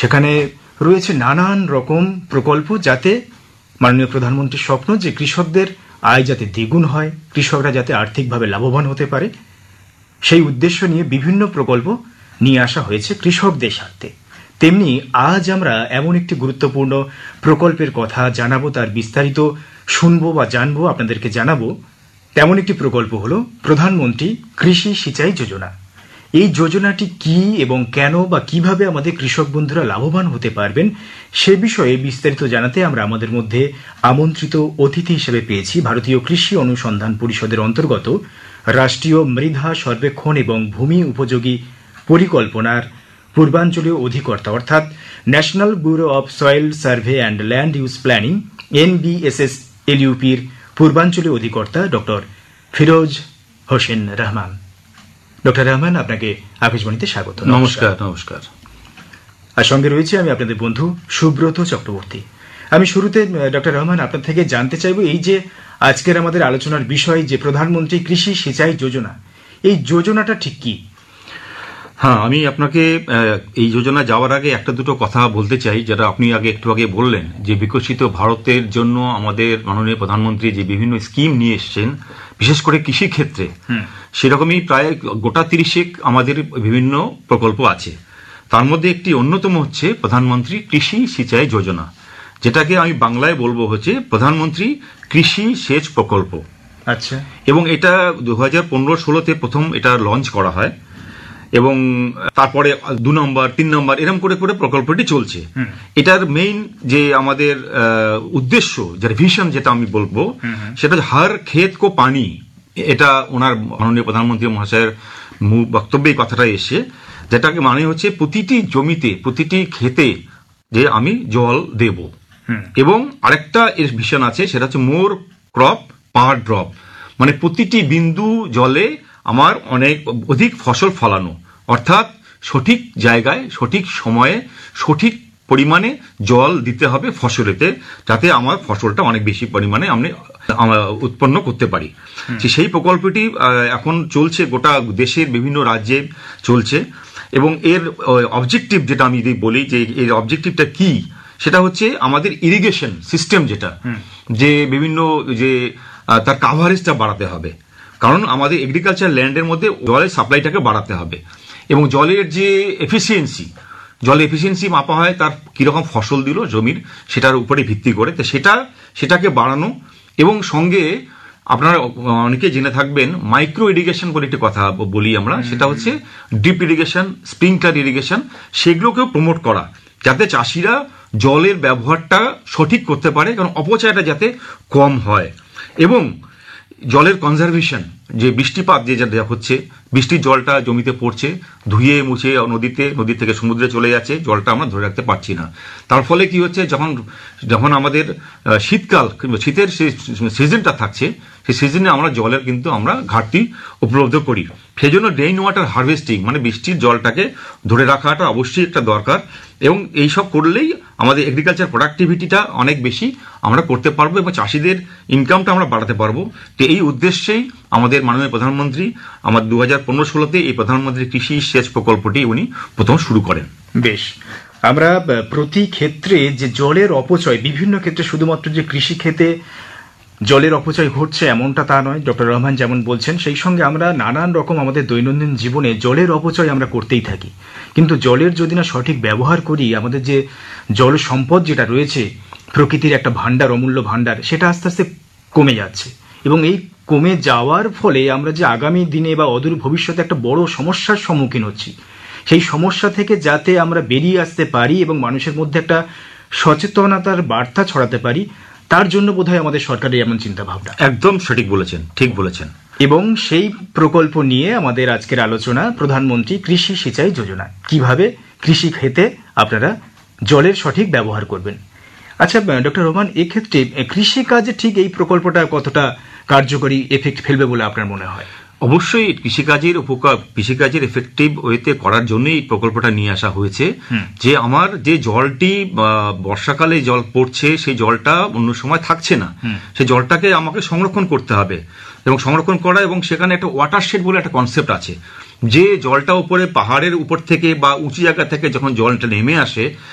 সেখানে রয়েছে নানান রকম প্রকল্প, যাতে মাননীয় প্রধানমন্ত্রীর স্বপ্ন যে কৃষকদের আয় যাতে দ্বিগুণ হয়, কৃষকরা যাতে আর্থিকভাবে লাভবান হতে পারে, সেই উদ্দেশ্য নিয়ে বিভিন্ন প্রকল্প নিয়ে আসা হয়েছে কৃষকদের স্বার্থে। তেমনি আজ আমরা এমন একটি গুরুত্বপূর্ণ প্রকল্পের কথা জানাবো, তার বিস্তারিত শুনবো বা জানবো, আপনাদেরকে জানাবো। তেমন একটি প্রকল্প হলো প্রধানমন্ত্রী কৃষি সিঁচাই যোজনা। এই যোজনাটি কি এবং কেন বা কিভাবে আমাদের কৃষক বন্ধুরা লাভবান হতে পারবেন, সে বিষয়ে বিস্তারিত জানাতে আমরা আমাদের মধ্যে আমন্ত্রিত অতিথি হিসেবে পেয়েছি ভারতীয় কৃষি অনুসন্ধান পরিষদের অন্তর্গত রাষ্ট্রীয় মৃধা সর্বেক্ষণ এবং ভূমি উপযোগী পরিকল্পনার পূর্বাঞ্চলীয় অধিকর্তা, অর্থাৎ national bureau of soil survey and land use planning NBSSLUPর পূর্বাঞ্চলীয় অধিকর্তা ডক্টর ফিরোজ হোসেন রহমান। ডক্টর রহমান, আপনাকে আকাশবাণীতে স্বাগত। নমস্কার। নমস্কার। আর সঙ্গে রয়েছে আমি আপনাদের বন্ধু সুব্রত চক্রবর্তী। আমি শুরুতে ডক্টর রহমান আপনার থেকে জানতে চাইব, এই যে আজকের আমাদের আলোচনার বিষয় যে প্রধানমন্ত্রী কৃষি সিঁচাই যোজনা, এই যোজনাটা ঠিক কি? হ্যাঁ, আমি আপনাকে এই যোজনা যাওয়ার আগে একটা দুটো কথা বলতে চাই, যেটা আপনি একটু আগে বললেন, যে বিকশিত ভারতের জন্য আমাদের মাননীয় প্রধানমন্ত্রী যে বিভিন্ন স্কিম নিয়ে এসছেন, বিশেষ করে কৃষি ক্ষেত্রে, সেরকমই প্রায় গোটা 30 আমাদের বিভিন্ন প্রকল্প আছে। তার মধ্যে একটি অন্যতম হচ্ছে প্রধানমন্ত্রী কৃষি সিঁচাই যোজনা, যেটাকে আমি বাংলায় বলবো হচ্ছে প্রধানমন্ত্রী কৃষি সেচ প্রকল্প। আচ্ছা। এবং এটা 2015-16তে প্রথম এটা লঞ্চ করা হয়, এবং তারপরে 2 নম্বর 3 নম্বর এরকম করে করে প্রকল্পটি চলছে। এটার মেইন যে আমাদের উদ্দেশ্য, যার ভিশন, যেটা আমি বলবো, সেটা হার ক্ষেত কো পানি। এটা ওনার মাননীয় প্রধানমন্ত্রী মহাশয়ের বক্তব্যে এই কথাটা এসে, যেটাকে মানে হচ্ছে প্রতিটি জমিতে, প্রতিটি ক্ষেতে যে আমি জল দেব। এবং আরেকটা এর ভিশন আছে, সেটা হচ্ছে মোর ক্রপ পার ড্রপ, মানে প্রতিটি বিন্দু জলে আমার অধিক ফসল ফলানো, অর্থাৎ সঠিক জায়গায় সঠিক সময়ে সঠিক পরিমাণে জল দিতে হবে ফসলেতে, যাতে আমার ফসলটা অনেক বেশি পরিমাণে আমি উৎপন্ন করতে পারি। সেই প্রকল্পটি এখন চলছে গোটা দেশের বিভিন্ন রাজ্যে চলছে। এবং এর অবজেক্টিভ, যেটা আমি যদি বলি যে এর অবজেক্টিভটা কি, সেটা হচ্ছে আমাদের ইরিগেশন সিস্টেম, যেটা যে বিভিন্ন যে তার কাভারেজটা বাড়াতে হবে। কারণ আমাদের এগ্রিকালচার ল্যান্ডের মধ্যে জলের সাপ্লাইটাকে বাড়াতে হবে, এবং জলের যে এফিসিয়েন্সি মাপা হয় তার কিরকম ফসল দিল জমির, সেটার উপরে ভিত্তি করে। তো সেটাকে বাড়ানো, এবং সঙ্গে আপনারা অনেকে জেনে থাকবেন মাইক্রো ইরিগেশন বলে একটি কথা বলি আমরা, সেটা হচ্ছে ড্রিপ ইরিগেশন, স্প্রিংকলার ইরিগেশন, সেগুলোকেও প্রমোট করা, যাতে চাষিরা জলের ব্যবহারটা সঠিক করতে পারে, কারণ অপচয়টা যাতে কম হয়। এবং জলের কনজারভেশন, যে বৃষ্টিপাত যেটা হচ্ছে, বৃষ্টির জলটা জমিতে পড়ছে, ধুয়ে মুছে নদী থেকে সমুদ্রে চলে যাচ্ছে, জলটা আমরা ধরে রাখতে পারছি না। তার ফলে কি হচ্ছে, যখন আমাদের শীতকাল, শীতের সিজনটা থাকছে, সেই সিজনে আমরা জলের কিন্তু আমরা ঘাটতি উপলব্ধ করি। সেই জন্য রেইন ওয়াটার হারভেস্টিং, মানে বৃষ্টির জলটাকে ধরে রাখাটা অবশ্যই একটা দরকার। এবং এইসব করলেই আমাদের এগ্রিকালচার প্রোডাক্টিভিটিটা অনেক বেশি আমরা করতে পারবো, এবং চাষিদের ইনকামটা আমরা বাড়াতে পারবো। তো এই উদ্দেশ্যেই আমাদের মাননীয় প্রধানমন্ত্রী আমার 2015-16তে এই প্রধানমন্ত্রী কৃষি সেচ প্রকল্পটি উনি প্রথম শুরু করেন। বেশ, আমরা প্রতি ক্ষেত্রে যে জলের অপচয়, বিভিন্ন ক্ষেত্রে, শুধুমাত্র যে কৃষি ক্ষেত্রে জলের অপচয় ঘটছে এমনটা তা নয়, ডক্টর রহমান যেমন বলছেন, সেই সঙ্গে আমরা নানান রকম আমাদের দৈনন্দিন জীবনে জলের অপচয় আমরা করতেই থাকি। কিন্তু জলের যদি না সঠিক ব্যবহার করি, আমাদের যে জল সম্পদ যেটা রয়েছে, প্রকৃতির একটা ভাণ্ডার, অমূল্য ভাণ্ডার, সেটা আস্তে আস্তে কমে যাচ্ছে। এবং এই কমে যাওয়ার ফলে আমরা যে আগামী দিনে বা অদূর ভবিষ্যতে একটা বড় সমস্যার সম্মুখীন হচ্ছি, সেই সমস্যা থেকে যাতে আমরা বেরিয়ে আসতে পারি এবং মানুষের মধ্যে একটা সচেতনতার বার্তা ছড়াতে পারি, তার জন্য বোধহয় আমাদের সরকারের এমন চিন্তা ভাবনা। একদম সঠিক বলেছেন, ঠিক বলেছেন। এবং সেই প্রকল্প নিয়ে আমাদের আজকের আলোচনা, প্রধানমন্ত্রী কৃষি সিঁচাই যোজনা, কিভাবে কৃষি ক্ষেতে আপনারা জলের সঠিক ব্যবহার করবেন। আচ্ছা ডক্টর রহমান, এক্ষেত্রে কৃষিকাজে ঠিক এই প্রকল্পটা কতটা কার্যকরী এফেক্ট ফেলবে বলে আপনার মনে হয়? অবশ্যই কৃষিকাজের এফেক্টিভ ওয়েতে করার জন্য এই প্রকল্পটা নিয়ে আসা হয়েছে, যে আমার যে জলটি বর্ষাকালে জল পড়ছে, সেই জলটা অন্য সময় থাকছে না, সেই জলটাকে আমাকে সংরক্ষণ করতে হবে, এবং সংরক্ষণ করা, এবং সেখানে একটা ওয়াটারশেড বলে একটা কনসেপ্ট আছে, যে জলটা উপরে পাহাড়ের উপর থেকে বা উঁচু জায়গা থেকে যখন জলটা নেমে আসে,